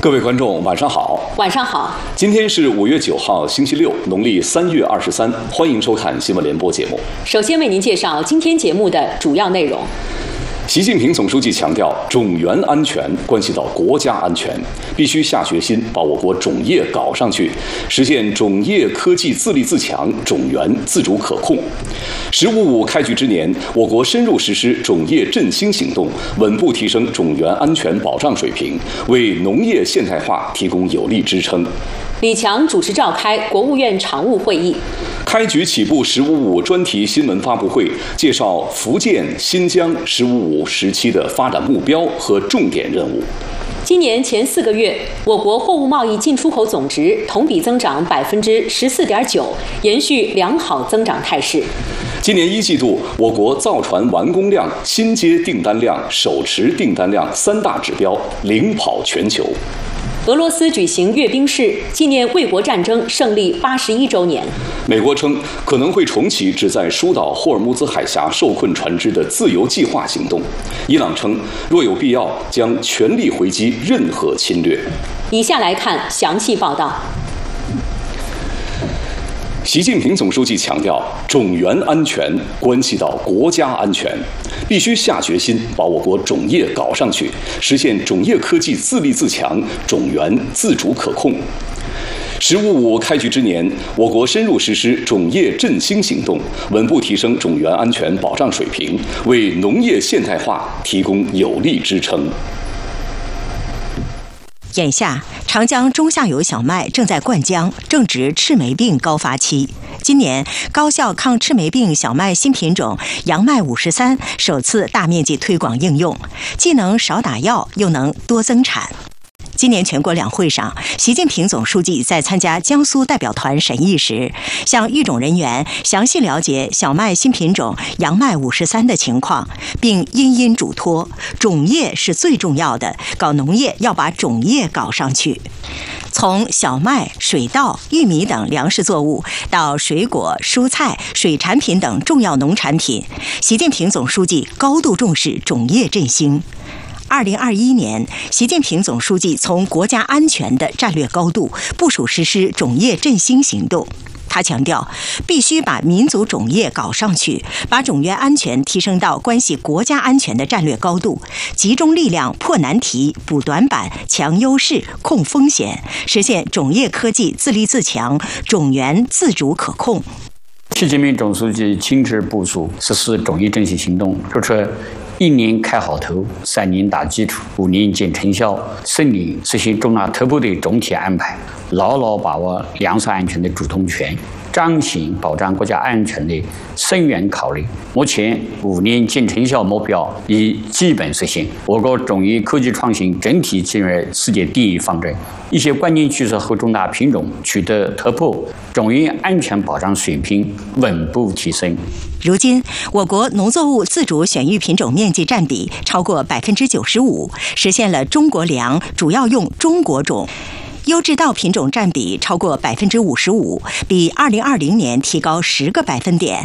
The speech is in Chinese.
各位观众，晚上好。 晚上好。 今天是5月9号，星期六，农历3月23，欢迎收看新闻联播节目。 首先为您介绍今天节目的主要内容。 习近平总书记强调，种源安全关系到国家安全，必须下决心把我国种业搞上去，实现种业科技自立自强、种源自主可控。“15+5”开局之年，我国深入实施种业振兴行动，稳步提升种源安全保障水平，为农业现代化提供有力支撑。 李强主持召开国务院常务会议， 开局起步“15+5”专题新闻发布会，介绍福建、新疆“15+5”时期的发展目标和重点任务。 今年前4个月，我国货物贸易进出口总值同比增长14.9%，延续良好增长态势。 今年1季度，我国造船完工量、新接订单量、手持订单量3大指标领跑全球。 俄罗斯举行阅兵式，纪念卫国战争胜利81周年。 美国称可能会重启旨在疏导霍尔木兹海峡受困船只的自由计划行动。伊朗称若有必要，将全力回击任何侵略。 以下来看详细报道。 习近平总书记强调，种源安全关系到国家安全，必须下决心把我国种业搞上去，实现种业科技自立自强、种源自主可控。“15+5”开局之年，我国深入实施种业振兴行动，稳步提升种源安全保障水平，为农业现代化提供有力支撑。 眼下，长江中下游小麦正在灌浆，正值赤霉病高发期。今年，高效抗赤霉病小麦新品种杨麦53首次大面积推广应用，既能少打药，又能多增产。今年全国两会上，习近平总书记在参加江苏代表团审议时，向育种人员详细了解小麦新品种杨麦53的情况，并殷嘱托，种业是最重要的，搞农业要把种业搞上去。从小麦、水稻、玉米等粮食作物到水果、蔬菜、水产品等重要农产品，习近平总书记高度重视种业振兴。2021年，习近平总书记从国家安全的战略高度部署实施种业振兴行动。他强调，必须把民族种业搞上去，把种源安全提升到关系国家安全的战略高度，集中力量破难题、补短板、强优势、控风险，实现种业科技自立自强、种源自主可控。 习近平总书记亲自部署实施种业振兴行动，说出1年开好头，3年打基础，5年见成效，顺利实现中央头部的总体安排，牢牢把握粮食安全的主动权，彰显保障国家安全的深远考虑。目前5年见成效目标已基本实现，我国种业科技创新整体进入世界第一方阵，一些关键趋势和重大品种取得突破，种业安全保障水平稳步提升。 如今，我国农作物自主选育品种面积占比超过95%，实现了中国粮主要用中国种。优质稻品种占比超过55%，比2020年提高10个百分点。